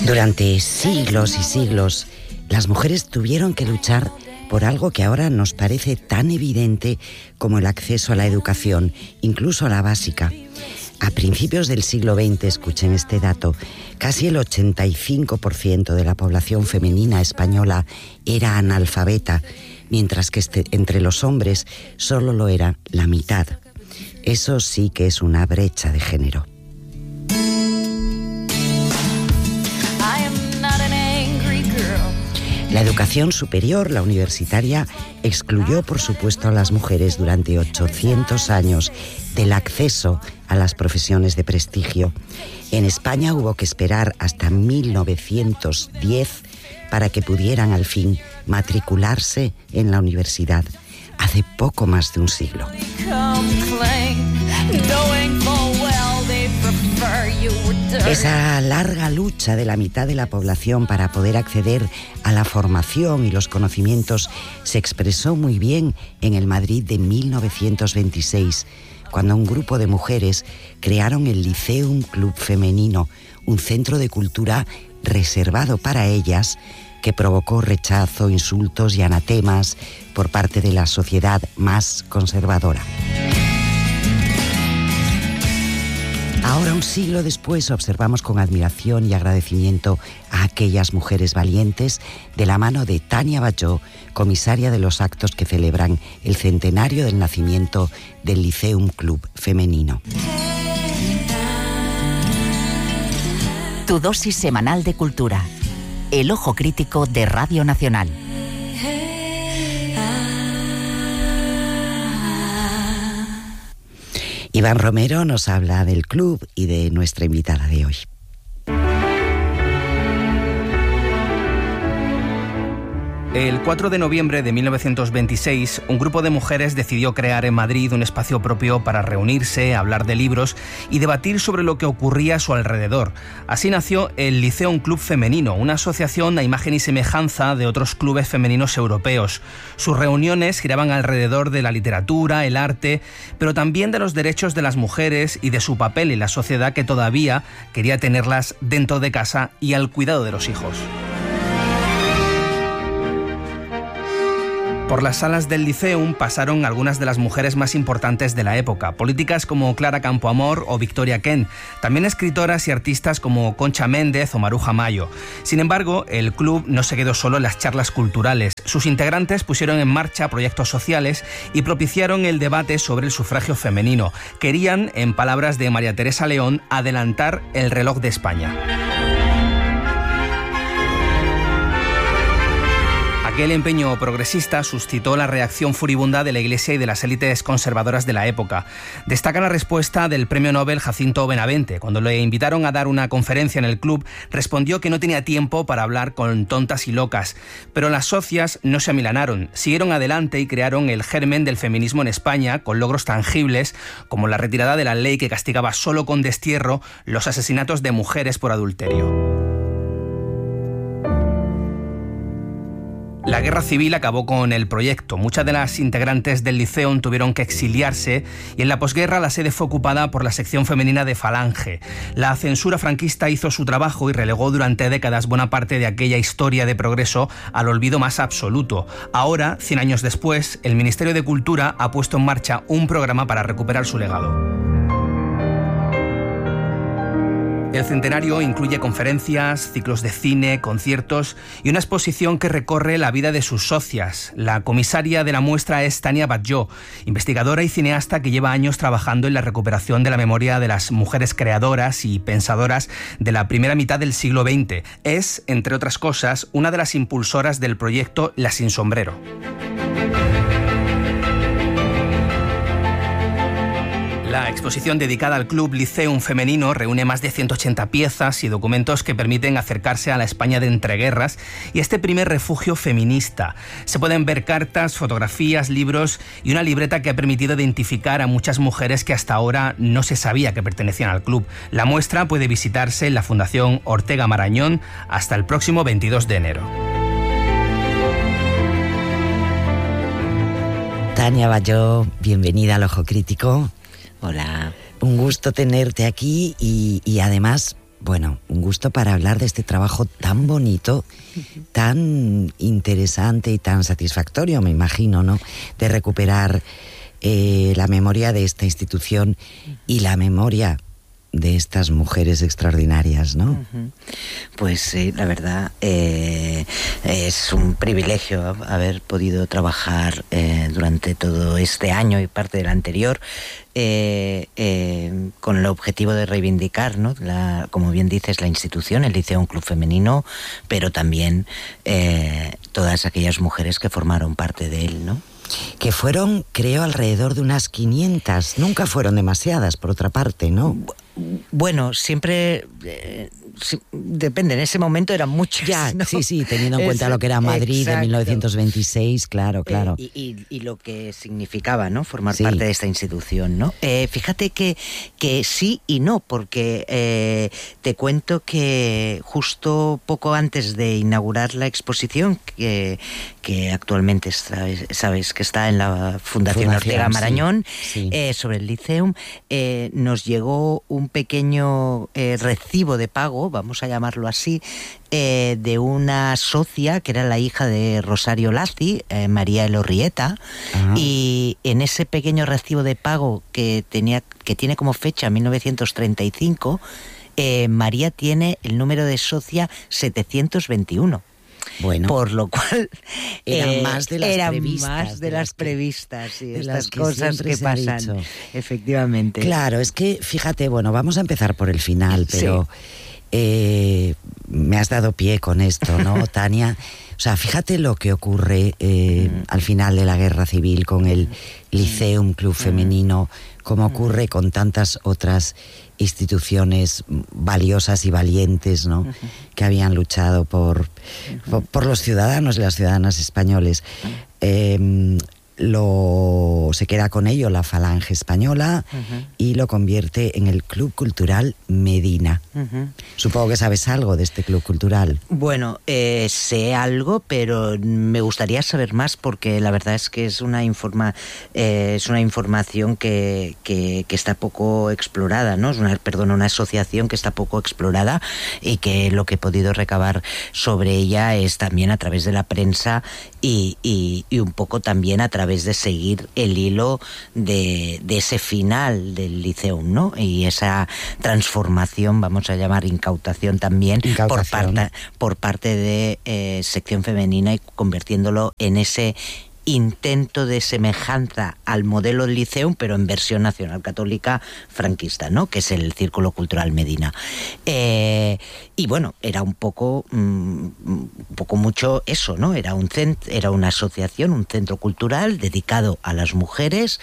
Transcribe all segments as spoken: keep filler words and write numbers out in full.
Durante siglos y siglos, las mujeres tuvieron que luchar por algo que ahora nos parece tan evidente como el acceso a la educación, incluso a la básica. A principios del siglo veinte, escuchen este dato, casi el ochenta y cinco por ciento de la población femenina española era analfabeta, mientras que este, entre los hombres solo lo era la mitad. Eso sí que es una brecha de género. La educación superior, la universitaria, excluyó, por supuesto, a las mujeres durante ochocientos años del acceso a las profesiones de prestigio. En España hubo que esperar hasta mil novecientos diez para que pudieran al fin matricularse en la universidad, hace poco más de un siglo. Esa larga lucha de la mitad de la población para poder acceder a la formación y los conocimientos se expresó muy bien en el Madrid de mil novecientos veintiséis, cuando un grupo de mujeres crearon el Lyceum Club Femenino, un centro de cultura reservado para ellas que provocó rechazo, insultos y anatemas por parte de la sociedad más conservadora. Ahora, un siglo después, observamos con admiración y agradecimiento a aquellas mujeres valientes de la mano de Tania Batlló, comisaria de los actos que celebran el centenario del nacimiento del Lyceum Club Femenino. Tu dosis semanal de cultura. El ojo crítico de Radio Nacional. Iván Romero nos habla del club y de nuestra invitada de hoy. El cuatro de noviembre de mil novecientos veintiséis, un grupo de mujeres decidió crear en Madrid un espacio propio para reunirse, hablar de libros y debatir sobre lo que ocurría a su alrededor. Así nació el Lyceum Club Femenino, una asociación a imagen y semejanza de otros clubes femeninos europeos. Sus reuniones giraban alrededor de la literatura, el arte, pero también de los derechos de las mujeres y de su papel en la sociedad, que todavía quería tenerlas dentro de casa y al cuidado de los hijos. Por las salas del Lyceum pasaron algunas de las mujeres más importantes de la época, políticas como Clara Campoamor o Victoria Kent, también escritoras y artistas como Concha Méndez o Maruja Mayo. Sin embargo, el club no se quedó solo en las charlas culturales. Sus integrantes pusieron en marcha proyectos sociales y propiciaron el debate sobre el sufragio femenino. Querían, en palabras de María Teresa León, adelantar el reloj de España. Aquel empeño progresista suscitó la reacción furibunda de la Iglesia y de las élites conservadoras de la época. Destaca la respuesta del premio Nobel Jacinto Benavente. Cuando le invitaron a dar una conferencia en el club, respondió que no tenía tiempo para hablar con tontas y locas. Pero las socias no se amilanaron, siguieron adelante y crearon el germen del feminismo en España, con logros tangibles como la retirada de la ley que castigaba solo con destierro los asesinatos de mujeres por adulterio. La guerra civil acabó con el proyecto. Muchas de las integrantes del Lyceum tuvieron que exiliarse y en la posguerra la sede fue ocupada por la sección femenina de Falange. La censura franquista hizo su trabajo y relegó durante décadas buena parte de aquella historia de progreso al olvido más absoluto. Ahora, cien años después, el Ministerio de Cultura ha puesto en marcha un programa para recuperar su legado. El centenario incluye conferencias, ciclos de cine, conciertos y una exposición que recorre la vida de sus socias. La comisaria de la muestra es Tania Batlló, investigadora y cineasta que lleva años trabajando en la recuperación de la memoria de las mujeres creadoras y pensadoras de la primera mitad del siglo veinte. Es, entre otras cosas, una de las impulsoras del proyecto Las Sin Sombrero. La exposición dedicada al Club Lyceum Femenino reúne más de ciento ochenta piezas y documentos que permiten acercarse a la España de entreguerras y este primer refugio feminista. Se pueden ver cartas, fotografías, libros y una libreta que ha permitido identificar a muchas mujeres que hasta ahora no se sabía que pertenecían al club. La muestra puede visitarse en la Fundación Ortega Marañón hasta el próximo veintidós de enero. Tania Batlló, bienvenida al Ojo Crítico. Hola. Un gusto tenerte aquí y, y además Bueno, un gusto para hablar de este trabajo tan bonito, tan interesante y tan satisfactorio, me imagino, ¿no? De recuperar eh, la memoria de esta institución y la memoria de estas mujeres extraordinarias, ¿no? Uh-huh. Pues sí, la verdad eh, es un privilegio haber podido trabajar eh, durante todo este año y parte del anterior eh, eh, con el objetivo de reivindicar, ¿no? La, como bien dices, la institución, el Liceum Club Femenino, pero también eh, todas aquellas mujeres que formaron parte de él, ¿no? Que fueron, creo, alrededor de unas quinientas. Nunca fueron demasiadas, por otra parte, ¿no? Bueno, siempre... Eh, sí, depende, en ese momento eran muchas, ya, ¿no? Sí, sí, teniendo en cuenta es, lo que era Madrid de mil novecientos veintiséis, claro, claro. Eh, y, y, y lo que significaba, ¿no? Formar sí. parte de esta institución, ¿no? Eh, fíjate que, que sí y no, porque eh, te cuento que justo poco antes de inaugurar la exposición, que, que actualmente sabes, sabes que está en la Fundación, Fundación Ortega Marañón, sí, sí. Eh, sobre el Liceum, eh, nos llegó un pequeño eh, recibo de pago, vamos a llamarlo así, eh, de una socia que era la hija de Rosario Lazi, eh, María Elorrieta, uh-huh. y en ese pequeño recibo de pago que tenía, que tiene como fecha mil novecientos treinta y cinco, eh, María tiene el número de socia setecientos veintiuno. Bueno, por lo cual eran eh, más de las eran previstas, más de, de las, las que, previstas y de estas que cosas que pasan, efectivamente. Claro, es que fíjate, bueno, vamos a empezar por el final, pero sí. eh, me has dado pie con esto, ¿no, Tania? O sea, fíjate lo que ocurre eh, mm. al final de la Guerra Civil con el Liceum Club Femenino, como ocurre con tantas otras instituciones valiosas y valientes, ¿no? Uh-huh. que habían luchado por, uh-huh. por, por los ciudadanos y las ciudadanas españoles. Uh-huh. Eh, lo, se queda con ello la Falange Española uh-huh. y lo convierte en el Club Cultural Medina. Uh-huh. Supongo que sabes algo de este Club Cultural. Bueno, eh, sé algo, pero me gustaría saber más porque la verdad es que es una informa, eh, es una información que, que, que está poco explorada, ¿no? Es una, perdón, una asociación que está poco explorada y que lo que he podido recabar sobre ella es también a través de la prensa y, y, y un poco también a través de seguir el hilo de, de ese final del Liceum, ¿no? Y esa transformación, vamos a llamar incautación también, incautación. Por, parte, por parte de eh, sección femenina y convirtiéndolo en ese intento de semejanza al modelo del Liceum, pero en versión nacional católica franquista, ¿no? Que es el Círculo Cultural Medina. Eh, y bueno, era un poco, um, un poco mucho eso, ¿no? Era un cent- era una asociación, un centro cultural dedicado a las mujeres.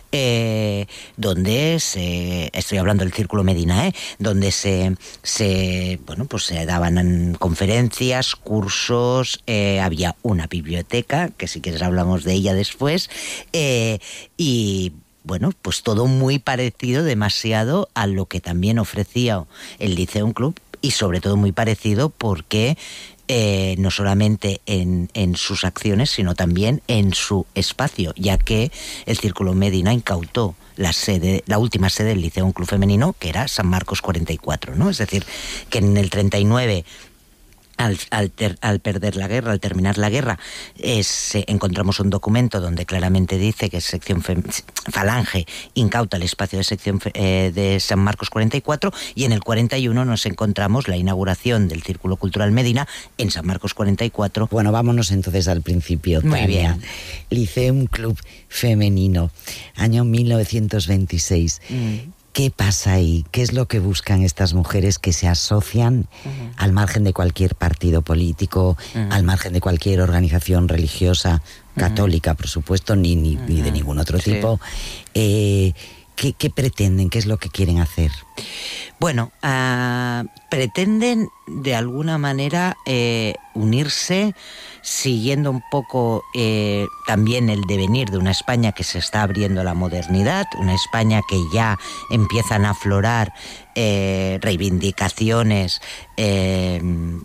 Eh, donde se, estoy hablando del Círculo Medina, ¿eh? donde se, se, bueno, pues se daban conferencias, cursos, eh, había una biblioteca, que si quieres hablamos de ella después, eh, y bueno, pues todo muy parecido demasiado a lo que también ofrecía el Liceum Club y sobre todo muy parecido porque Eh, no solamente en, en sus acciones, sino también en su espacio, ya que el Círculo Medina incautó la sede, la última sede del Liceum Club Femenino, que era San Marcos cuarenta y cuatro, ¿no? Es decir, que en el treinta y nueve Al, al, ter, al perder la guerra, al terminar la guerra, es, eh, encontramos un documento donde claramente dice que sección fem, Falange incauta el espacio de sección eh, de San Marcos cuarenta y cuatro, y en el cuarenta y uno nos encontramos la inauguración del Círculo Cultural Medina en San Marcos cuarenta y cuatro. Bueno, vámonos entonces al principio, Tania. Muy bien. Liceum Club Femenino, año mil novecientos veintiséis. Mm. ¿Qué pasa ahí? ¿Qué es lo que buscan estas mujeres que se asocian uh-huh. al margen de cualquier partido político, uh-huh. al margen de cualquier organización religiosa, uh-huh. católica, por supuesto, ni, ni, uh-huh. ni de ningún otro sí. tipo? Eh, ¿qué, ¿Qué pretenden? ¿Qué es lo que quieren hacer? Bueno, uh, pretenden de alguna manera eh, unirse siguiendo un poco eh, también el devenir de una España que se está abriendo a la modernidad, una España que ya empiezan a aflorar eh, reivindicaciones eh,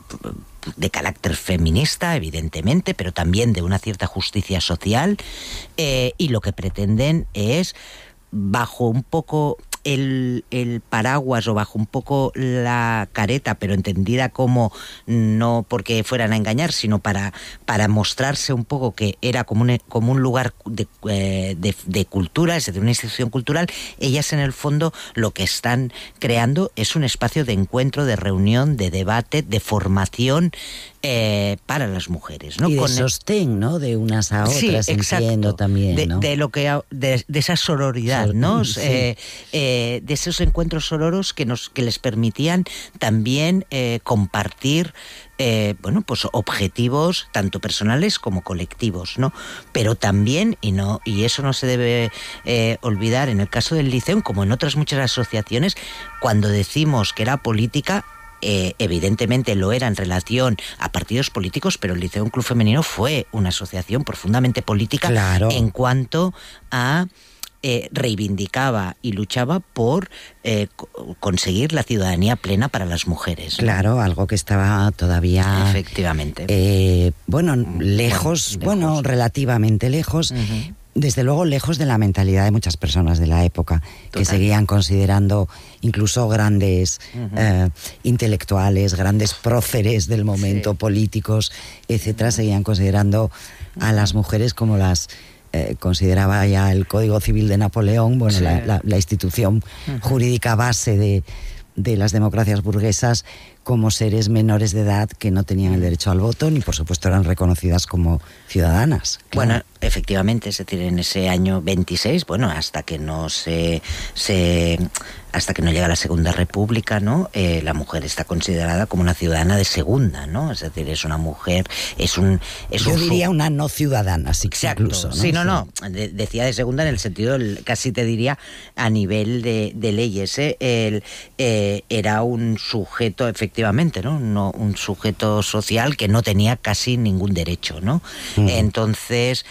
de carácter feminista, evidentemente, pero también de una cierta justicia social, eh, y lo que pretenden es, bajo un poco el, el paraguas o bajo un poco la careta, pero entendida como no porque fueran a engañar, sino para, para mostrarse un poco que era como un, como un lugar de, eh, de, de cultura, es decir, una institución cultural, ellas en el fondo lo que están creando es un espacio de encuentro, de reunión, de debate, de formación eh, para las mujeres, ¿no? Y de Con sostén, ¿no? De unas a otras, sí, entiendo también, de, ¿no? de lo que de, de esa sororidad, Sor- ¿no? sí. Eh, eh, de esos encuentros sororos que nos que les permitían también eh, compartir eh, bueno, pues objetivos tanto personales como colectivos, ¿no? Pero también, y no y eso no se debe eh, olvidar en el caso del Liceum, como en otras muchas asociaciones, cuando decimos que era política, Eh, evidentemente lo era en relación a partidos políticos, pero el Liceum Club Femenino fue una asociación profundamente política, claro, en cuanto a eh, reivindicaba y luchaba por eh, conseguir la ciudadanía plena para las mujeres, ¿no? Claro, algo que estaba todavía... Efectivamente. Eh, bueno, lejos, bueno, bueno, lejos. relativamente lejos, Uh-huh. desde luego lejos de la mentalidad de muchas personas de la época, Total. que seguían considerando incluso grandes uh-huh. eh, intelectuales, grandes próceres del momento, sí. políticos, etcétera, seguían considerando a las mujeres como las eh, consideraba ya el Código Civil de Napoleón, bueno, sí. la, la, la institución uh-huh. jurídica base de, de las democracias burguesas, como seres menores de edad que no tenían el derecho al voto, ni por supuesto eran reconocidas como ciudadanas. Claro. Bueno, efectivamente, es decir, en ese año veintiséis, bueno, hasta que no se, se hasta que no llega la Segunda República, ¿no? Eh, la mujer está considerada como una ciudadana de segunda, ¿no? Es decir, es una mujer, es un... Es Yo un diría su... una no ciudadana, sí, Exacto. incluso, ¿no? Sí, no, no, de, decía de segunda en el sentido, casi te diría, a nivel de, de leyes, ¿eh? El, eh, era un sujeto, efectivamente, ¿no? No, un sujeto social que no tenía casi ningún derecho, ¿no? Mm. Entonces,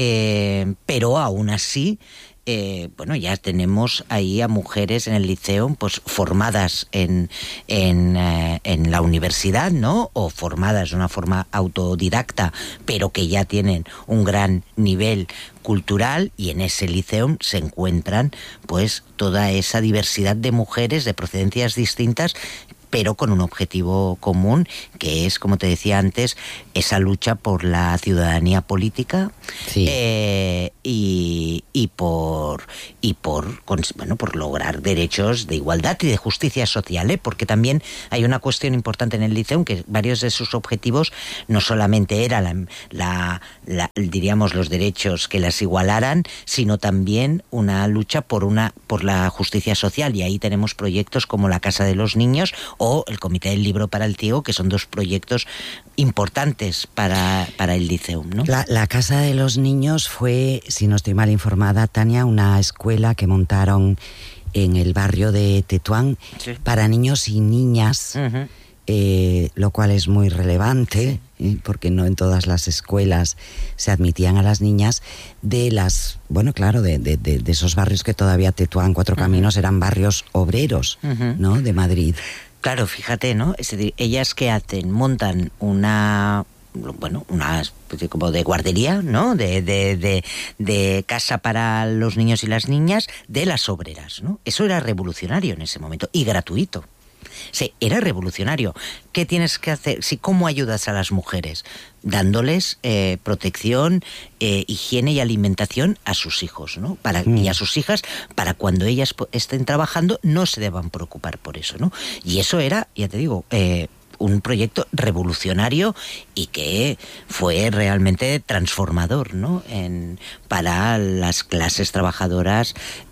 eh, pero aún así... Eh, bueno, ya tenemos ahí a mujeres en el liceo, pues formadas en, en, eh, en la universidad, ¿no? O formadas de una forma autodidacta, pero que ya tienen un gran nivel cultural, y en ese liceo se encuentran pues toda esa diversidad de mujeres de procedencias distintas, pero con un objetivo común, que es, como te decía antes, esa lucha por la ciudadanía política, sí. eh, y, y por y por bueno por lograr derechos de igualdad y de justicia social, ¿eh? Porque también hay una cuestión importante en el liceo, que varios de sus objetivos no solamente eran la, la, la, diríamos los derechos que las igualaran, sino también una lucha por una por la justicia social, y ahí tenemos proyectos como la Casa de los Niños o el Comité del Libro para el Ciego, que son dos proyectos importantes para, para el Liceum, ¿no? La, la Casa de los Niños fue, si no estoy mal informada, Tania, una escuela que montaron en el barrio de Tetuán, sí. para niños y niñas, uh-huh. eh, lo cual es muy relevante, sí. eh, porque no en todas las escuelas se admitían a las niñas de las, bueno, claro, de, de, de, de esos barrios que todavía Tetuán, Cuatro uh-huh. Caminos, eran barrios obreros, uh-huh. ¿no?, de Madrid. Claro, fíjate, ¿no? Es decir, ellas ¿qué hacen? Montan una, bueno, una especie como de guardería, ¿no? De, de, de, de casa para los niños y las niñas de las obreras, ¿no? Eso era revolucionario en ese momento, y gratuito. Sí, era revolucionario. ¿Qué tienes que hacer? Sí, ¿cómo ayudas a las mujeres? Dándoles eh, protección, eh, higiene y alimentación a sus hijos, ¿no? Para, mm. y a sus hijas, para cuando ellas estén trabajando no se deban preocupar por eso, ¿no? Y eso era, ya te digo, eh, un proyecto revolucionario y que fue realmente transformador, ¿no? En, para las clases trabajadoras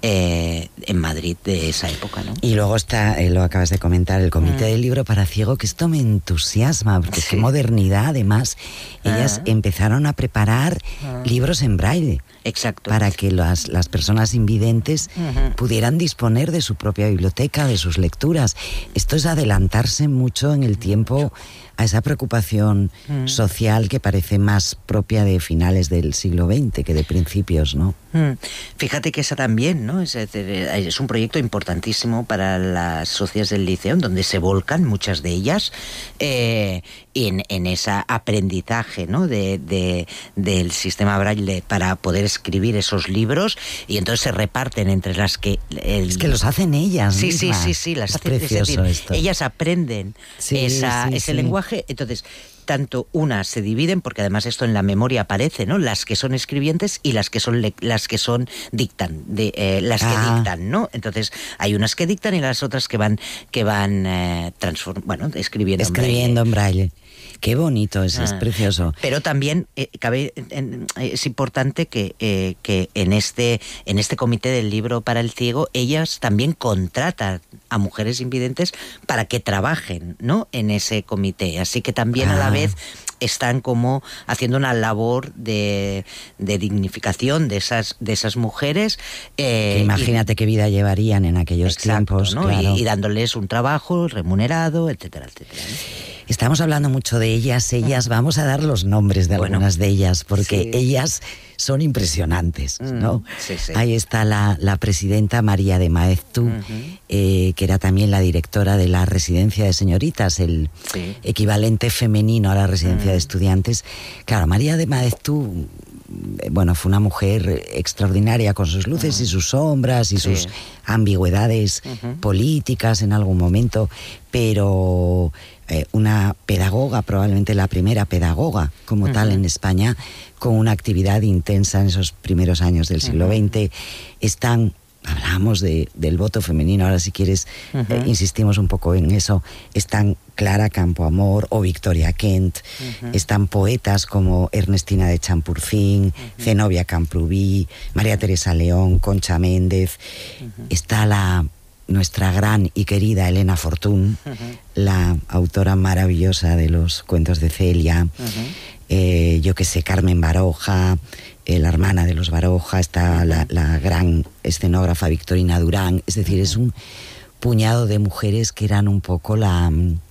eh, en Madrid de esa época, ¿no? Y luego está, eh, lo acabas de comentar, el Comité mm. del Libro para Ciego, que esto me entusiasma, porque sí. qué modernidad, además. Ellas ah. empezaron a preparar ah. libros en braille. Exacto. Para que las, las personas invidentes uh-huh. pudieran disponer de su propia biblioteca, de sus lecturas. Esto es adelantarse mucho en el tiempo tiempo a esa preocupación mm. social que parece más propia de finales del siglo veinte que de principios, ¿no? Mm. Fíjate que esa también, ¿no? Es, es un proyecto importantísimo para las socias del Liceo, donde se volcan muchas de ellas eh, en, en ese aprendizaje, ¿no? de, de, del sistema Braille para poder escribir esos libros, y entonces se reparten entre las que... El... Es que los hacen ellas Sí, mismas. sí, sí, sí, las es hacen, precioso es decir, esto. Ellas aprenden sí, esa, sí, ese sí. lenguaje. Entonces, tanto unas se dividen, porque además esto en la memoria aparece, ¿no? Las que son escribientes y las que son le- las que son dictan, de, eh, las ah. que dictan, ¿no? Entonces, hay unas que dictan y las otras que van que van eh, transform- bueno, escribiendo, escribiendo en braille. en braille. Qué bonito, es, ah, es precioso. Pero también eh, cabe, en, es importante que, eh, que en este en este comité del libro para el ciego, ellas también contratan a mujeres invidentes para que trabajen, ¿no? En ese comité. Así que también ah. a la vez están como haciendo una labor de, de dignificación de esas de esas mujeres. Eh, imagínate y, qué vida llevarían en aquellos exacto, tiempos, ¿no? Claro. Y, y dándoles un trabajo remunerado, etcétera, etcétera, ¿no? Estamos hablando mucho de ellas, ellas, vamos a dar los nombres de bueno, algunas de ellas, porque sí. ellas son impresionantes, ¿no? Sí, sí. Ahí está la, la presidenta María de Maeztu, uh-huh. eh, que era también la directora de la residencia de señoritas, el sí. equivalente femenino a la residencia uh-huh. de estudiantes. Claro, María de Maeztu, bueno, fue una mujer extraordinaria con sus luces uh-huh. y sus sombras y sí. sus ambigüedades uh-huh. políticas en algún momento, pero... Eh, una pedagoga, probablemente la primera pedagoga como uh-huh. tal en España, con una actividad intensa en esos primeros años del siglo uh-huh. veinte. Están, hablamos de, del voto femenino, ahora si quieres uh-huh. eh, insistimos un poco en eso, están Clara Campoamor o Victoria Kent, uh-huh. están poetas como Ernestina de Champurcín, uh-huh. Zenobia Camprubí, María Teresa León, Concha Méndez, uh-huh. está la... nuestra gran y querida Elena Fortún, uh-huh. la autora maravillosa de los cuentos de Celia, uh-huh. eh, yo que sé, Carmen Baroja, eh, la hermana de los Baroja, está uh-huh. la, la gran escenógrafa Victorina Durán, es decir, uh-huh. es un puñado de mujeres que eran un poco la...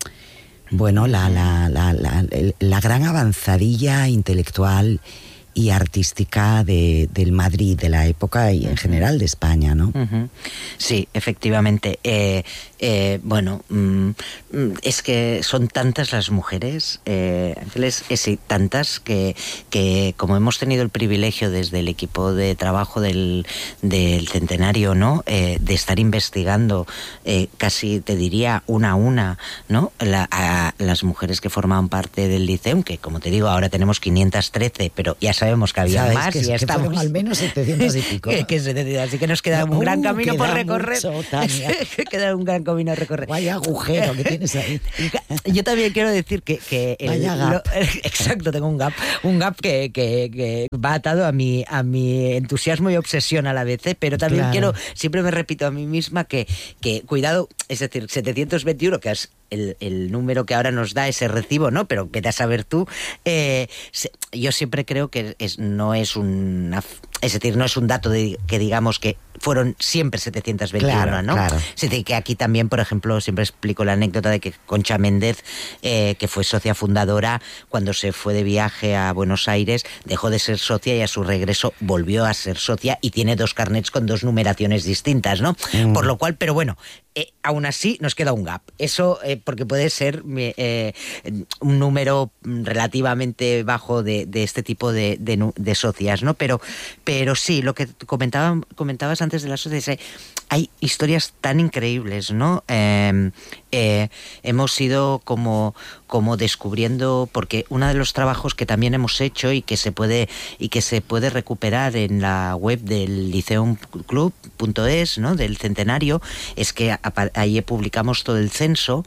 bueno, la, la, la, la, la, la gran avanzadilla intelectual y artística de, del Madrid de la época y en general de España, ¿no? Uh-huh. Sí, efectivamente. Eh, eh, bueno, mm, es que son tantas las mujeres, eh, Ángeles, es tantas que, que como hemos tenido el privilegio desde el equipo de trabajo del, del centenario, ¿no? Eh, de estar investigando eh, casi, te diría, una a una, ¿no? La, a las mujeres que formaban parte del Liceo, que como te digo, ahora tenemos quinientas trece, pero ya sabemos que había ¿Sabes? más que, y ya que estamos al menos setecientos y pico. que, que setecientos, así que nos queda un uh, gran camino por recorrer. Mucho, Tania. Queda un gran camino a recorrer. Vaya agujero que tienes ahí. Yo también quiero decir que, que el, Vaya gap. Lo, exacto, tengo un gap, un gap que, que, que va atado a mi a mi entusiasmo y obsesión a la vez, ¿eh? Pero también claro. quiero, siempre me repito a mí misma que, que cuidado, es decir, setecientos veintiuno, que es El, el número que ahora nos da ese recibo, ¿no? Pero vete a saber tú. Eh, se, yo siempre creo que es, no es una... Es decir, no es un dato de, que digamos que fueron siempre setecientos veintiuno, claro, ¿no? Claro. Es decir, que aquí también, por ejemplo, siempre explico la anécdota de que Concha Méndez, eh, que fue socia fundadora, cuando se fue de viaje a Buenos Aires, dejó de ser socia y a su regreso volvió a ser socia y tiene dos carnets con dos numeraciones distintas, ¿no? Mm. Por lo cual, pero bueno... Eh, aún así nos queda un gap. Eso eh, porque puede ser eh, un número relativamente bajo de, de este tipo de, de, de socias, ¿no? Pero, pero sí, lo que comentaba, comentabas antes de las socias, eh, hay historias tan increíbles, ¿no? Eh, eh, hemos ido como, como descubriendo, porque uno de los trabajos que también hemos hecho y que se puede y que se puede recuperar en la web del liceum club punto es, ¿no? Del centenario, es que ahí publicamos todo el censo.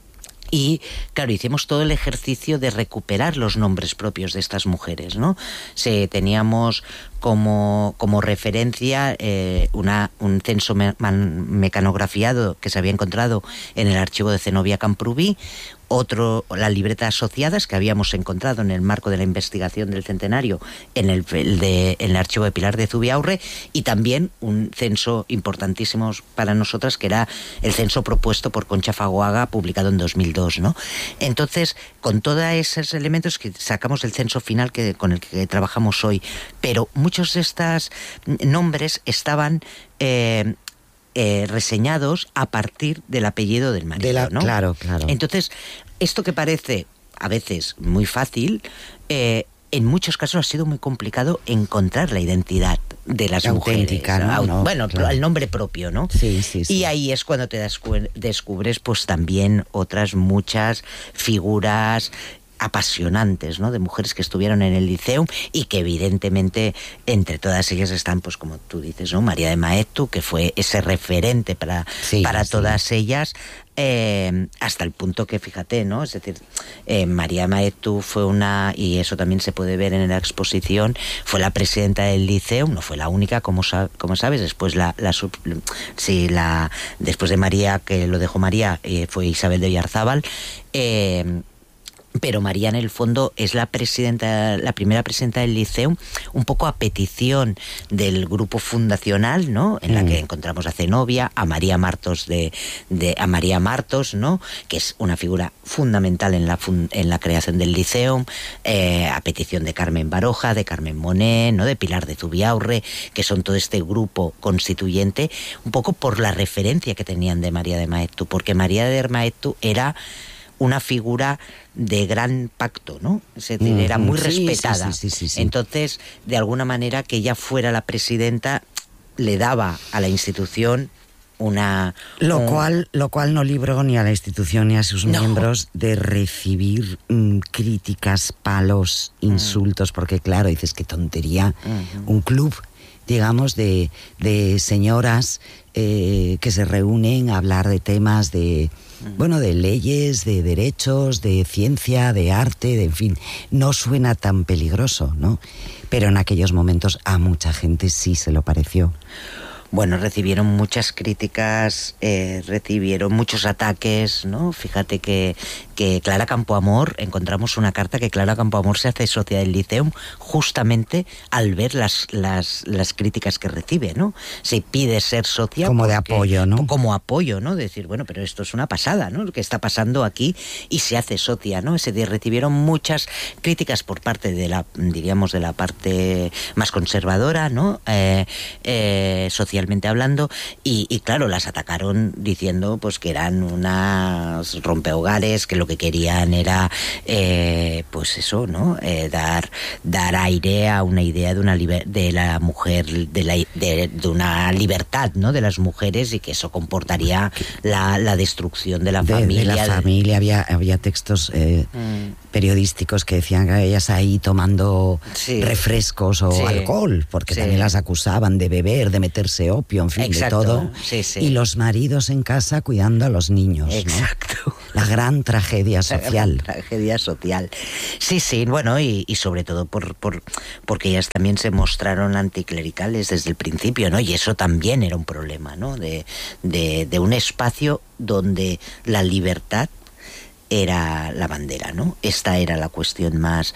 Y, claro, hicimos todo el ejercicio de recuperar los nombres propios de estas mujeres, ¿no? Se, teníamos como, como referencia eh, una, un censo me, man, mecanografiado que se había encontrado en el archivo de Zenobia Camprubí, otro, las libretas asociadas que habíamos encontrado en el marco de la investigación del centenario en el, el de, en el archivo de Pilar de Zubiaurre, y también un censo importantísimo para nosotras que era el censo propuesto por Concha Fagoaga, publicado en dos mil dos, ¿no? Entonces, con todos esos elementos que sacamos del censo final que, con el que trabajamos hoy, pero muchos de estos nombres estaban eh, Eh, reseñados a partir del apellido del marido, de la, ¿no? Claro, claro. Entonces, esto que parece a veces muy fácil, eh, en muchos casos ha sido muy complicado encontrar la identidad de las auténtica, mujeres. ¿no? No, bueno, claro. el nombre propio, ¿no? Sí, sí, sí. Y ahí es cuando te descubres, pues también otras muchas figuras apasionantes, ¿no? De mujeres que estuvieron en el Liceum y que evidentemente entre todas ellas están, pues como tú dices, ¿no? María de Maeztu, que fue ese referente para, sí, para sí. todas ellas, eh, hasta el punto que, fíjate, ¿no? Es decir, eh, María Maeztu fue una, y eso también se puede ver en la exposición, fue la presidenta del Liceum, no fue la única, como, como sabes, después la, la, sí, la después de María, que lo dejó María, eh, fue Isabel de Oyarzábal, eh, pero María en el fondo es la presidenta, la primera presidenta del Liceum, un poco a petición del grupo fundacional, ¿no? En mm. la que encontramos a Zenobia, a María Martos de, de a María Martos, ¿no? Que es una figura fundamental en la en la creación del Liceum, eh, a petición de Carmen Baroja, de Carmen Monet, ¿no? De Pilar de Zubiaurre, que son todo este grupo constituyente, un poco por la referencia que tenían de María de Maeztu, porque María de Maeztu era una figura de gran pacto, ¿no? Es decir, mm, era muy sí, respetada. Sí, sí, sí, sí. Entonces, de alguna manera, que ella fuera la presidenta le daba a la institución una... Lo, un... cual, lo cual no libró ni a la institución ni a sus no. miembros de recibir mm, críticas, palos, insultos, mm. porque claro, dices, qué tontería. Mm-hmm. Un club, digamos, de, de señoras eh, que se reúnen a hablar de temas de... Bueno, de leyes, de derechos, de ciencia, de arte, de en fin, no suena tan peligroso, ¿no? Pero en aquellos momentos a mucha gente sí se lo pareció. Bueno, recibieron muchas críticas, eh, recibieron muchos ataques, ¿no? Fíjate que, que Clara Campoamor, encontramos una carta que Clara Campoamor se hace socia del Liceum justamente al ver las, las, las críticas que recibe, ¿no? Se pide ser socia como porque, de apoyo, ¿no? Como apoyo, ¿no? Decir, bueno, pero esto es una pasada, ¿no? Lo que está pasando aquí, y se hace socia, ¿no? Ese día recibieron muchas críticas por parte de la, diríamos, de la parte más conservadora, ¿no? Eh, eh, social hablando, y, y claro, las atacaron diciendo pues que eran unas rompehogares, que lo que querían era eh, pues eso, ¿no? Eh, dar dar aire a una idea de una liber- de la mujer, de, la, de, de una libertad, ¿no? De las mujeres, y que eso comportaría la, la destrucción de la de, familia. De la familia, había, había textos eh, mm. periodísicos que decían que ellas ahí tomando sí. refrescos o sí. alcohol, porque sí. también las acusaban de beber, de meterse opio, en fin, Exacto. de todo. Sí, sí. Y los maridos en casa cuidando a los niños. Exacto. ¿no? La gran tragedia social. La gran tragedia social. Sí, sí, bueno, y, y sobre todo por, por porque ellas también se mostraron anticlericales desde el principio, ¿no? Y eso también era un problema, ¿no? De, de, de un espacio donde la libertad era la bandera, ¿no? Esta era la cuestión más,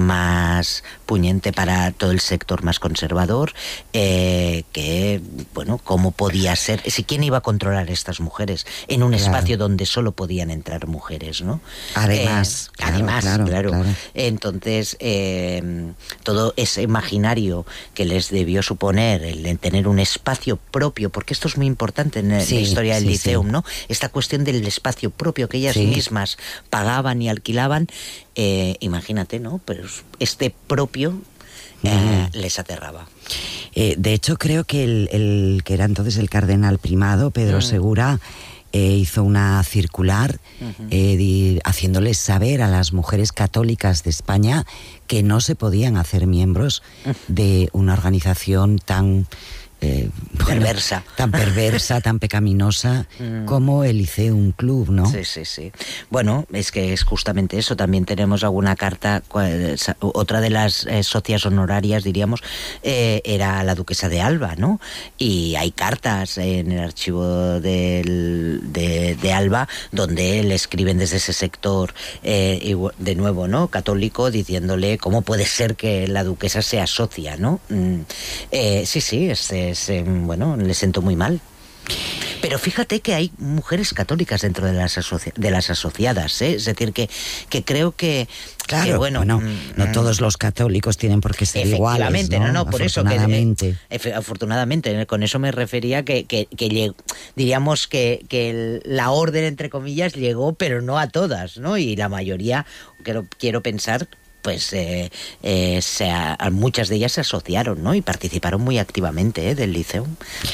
más puñente para todo el sector más conservador, eh, que, bueno, cómo podía ser, si quién iba a controlar a estas mujeres en un claro. espacio donde solo podían entrar mujeres, ¿no? Además, eh, claro, además, claro, claro. claro. Entonces, eh, todo ese imaginario que les debió suponer el tener un espacio propio, porque esto es muy importante en sí, la historia del sí, Liceum, sí. ¿no? Esta cuestión del espacio propio que ellas sí. mismas pagaban y alquilaban, eh, imagínate, ¿no? Pero este propio eh, mm. les aterraba. Eh, de hecho, creo que el, el que era entonces el cardenal primado, Pedro mm. Segura, eh, hizo una circular uh-huh. eh, di, haciéndoles saber a las mujeres católicas de España que no se podían hacer miembros uh-huh. de una organización tan Eh, bueno, perversa. Tan perversa, tan pecaminosa mm. como el Lyceum Club, ¿no? Sí, sí, sí. Bueno, es que es justamente eso. También tenemos alguna carta, otra de las eh, socias honorarias, diríamos, eh, era la duquesa de Alba, ¿no? Y hay cartas en el archivo del, de, de Alba donde le escriben desde ese sector, eh, de nuevo, ¿no? Católico, diciéndole cómo puede ser que la duquesa sea socia, ¿no? Mm, eh, sí, sí, es, es eh, bueno, le sentó muy mal. Pero fíjate que hay mujeres católicas dentro de las, asoci- de las asociadas, ¿eh? Es decir, que, que creo que... Claro, que, bueno, bueno, mm, no mm, todos los católicos tienen por qué ser iguales, ¿no? no, no, por eso que... Afortunadamente. Eh, afortunadamente, con eso me refería que, que, que lleg- diríamos que, que el, la orden, entre comillas, llegó, pero no a todas, ¿no? Y la mayoría, quiero, quiero pensar... pues eh, eh, se a, a muchas de ellas se asociaron, ¿no? Y participaron muy activamente, ¿eh? Del Lyceum.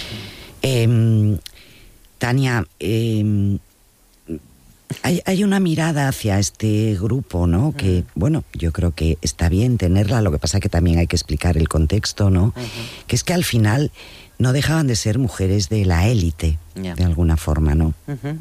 Eh, Tania, eh, hay, hay una mirada hacia este grupo, ¿no? Que, bueno, yo creo que está bien tenerla, lo que pasa que también hay que explicar el contexto, ¿no? Uh-huh. Que es que al final no dejaban de ser mujeres de la élite, yeah. de alguna forma, ¿no? Uh-huh.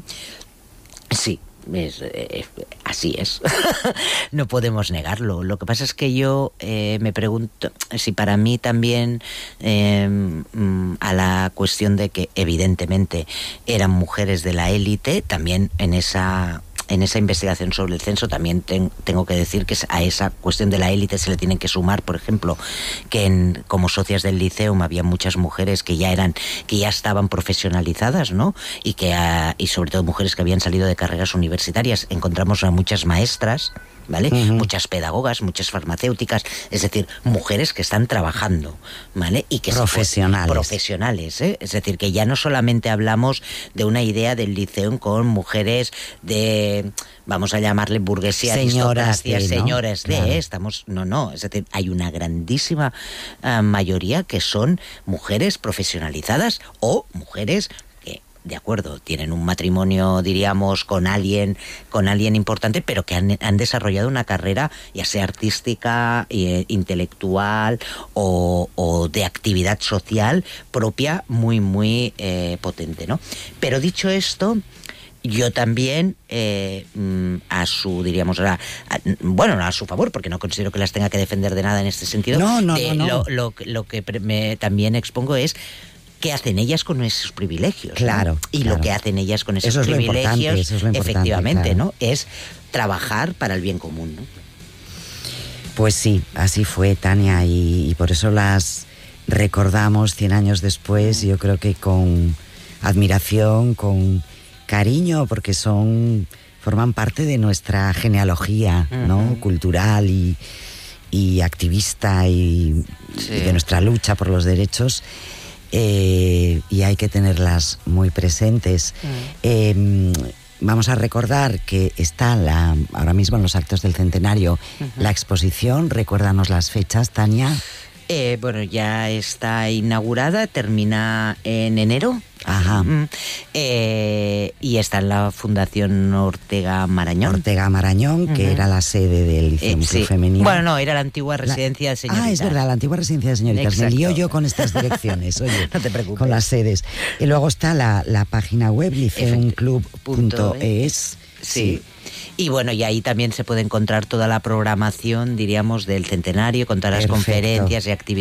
Sí. Es, eh, así es. No podemos negarlo. Lo que pasa es que yo eh, me pregunto si para mí también eh, a la cuestión de que evidentemente eran mujeres de la élite, también en esa... en esa investigación sobre el censo también ten, tengo que decir que a esa cuestión de la élite se le tienen que sumar, por ejemplo, que en, como socias del Lyceum había muchas mujeres que ya eran, que ya estaban profesionalizadas, ¿no? Y que uh, y sobre todo mujeres que habían salido de carreras universitarias. Encontramos a muchas maestras, ¿vale? Uh-huh. Muchas pedagogas, muchas farmacéuticas, es decir, mujeres que están trabajando, ¿vale? Y que profesionales. Se, profesionales, ¿eh? Es decir, que ya no solamente hablamos de una idea del Lyceum con mujeres de, vamos a llamarle burguesía, señoras de, ¿no? señores de, claro. ¿eh? Estamos, no, no, es decir, hay una grandísima uh, mayoría que son mujeres profesionalizadas o mujeres de acuerdo, tienen un matrimonio, diríamos, con alguien, con alguien importante, pero que han, han desarrollado una carrera, ya sea artística, eh, intelectual o, o de actividad social propia, muy, muy eh, potente, ¿no? Pero dicho esto, yo también, eh, a su, diríamos, a, a, bueno, a su favor, porque no considero que las tenga que defender de nada en este sentido. No, no, de, no, no. Lo, lo, lo que me, también expongo es qué hacen ellas con esos privilegios, claro, ¿no? Y claro. lo que hacen ellas con esos eso es privilegios, eso es lo efectivamente, claro. ¿no? Es trabajar para el bien común, ¿no? Pues sí, así fue, Tania, y, y por eso las recordamos cien años después, yo creo que con admiración, con cariño, porque son forman parte de nuestra genealogía, ¿no? Uh-huh. Cultural y, y activista y, sí. y de nuestra lucha por los derechos. Eh, y hay que tenerlas muy presentes. Mm. Eh, vamos a recordar que está la, ahora mismo en los actos del centenario uh-huh. la exposición. Recuérdanos las fechas, Tania. Eh, bueno, ya está inaugurada, termina en enero. Ajá. Eh, y está en la Fundación Ortega Marañón. Ortega Marañón, uh-huh. que era la sede del Lyceum eh, sí. Femenino. Bueno, no, era la antigua residencia la... de señoritas. Ah, es verdad, la antigua residencia de señoritas. Exacto. Me lío yo con estas direcciones, oye. No te preocupes. Con las sedes. Y luego está la, la página web, lyceum club punto es. Sí. Y bueno, y ahí también se puede encontrar toda la programación, diríamos, del centenario, con todas las Perfecto. Conferencias y actividades